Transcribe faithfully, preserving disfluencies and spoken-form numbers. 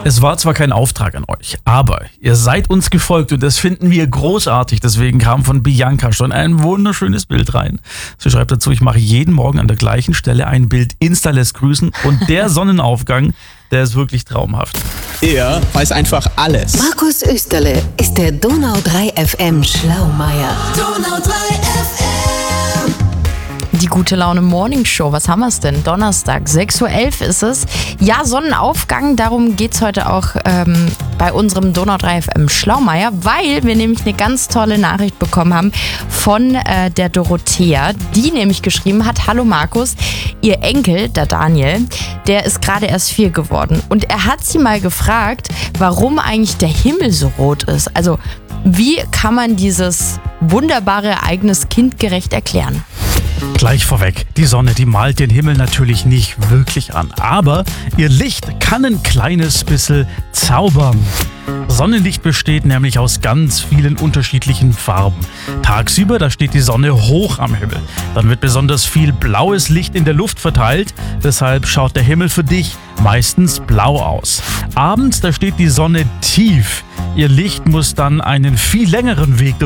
Es war zwar kein Auftrag an euch, aber ihr seid uns gefolgt und das finden wir großartig. Deswegen kam von Bianca schon ein wunderschönes Bild rein. Sie schreibt dazu, ich mache jeden Morgen an der gleichen Stelle ein Bild, Insta lässt grüßen und der Sonnenaufgang, der ist wirklich traumhaft. Er weiß einfach alles. Markus Österle ist der Donau drei F M Schlaumeier. Donau drei F M. Die gute Laune Morning Show, was haben wir es denn? Donnerstag, sechs Uhr elf ist es. Ja, Sonnenaufgang, darum geht es heute auch ähm, bei unserem Donau drei F M Schlaumeier, weil wir nämlich eine ganz tolle Nachricht bekommen haben von äh, der Dorothea, die nämlich geschrieben hat, hallo Markus, ihr Enkel, der Daniel, der ist gerade erst vier geworden und er hat sie mal gefragt, warum eigentlich der Himmel so rot ist. Also, wie kann man dieses wunderbare Ereignis kindgerecht erklären? Gleich vorweg, die Sonne, die malt den Himmel natürlich nicht wirklich an, aber ihr Licht kann ein kleines bisschen zaubern. Sonnenlicht besteht nämlich aus ganz vielen unterschiedlichen Farben. Tagsüber, da steht die Sonne hoch am Himmel. Dann wird besonders viel blaues Licht in der Luft verteilt, deshalb schaut der Himmel für dich meistens blau aus. Abends, da steht die Sonne tief. Ihr Licht muss dann einen viel längeren Weg durch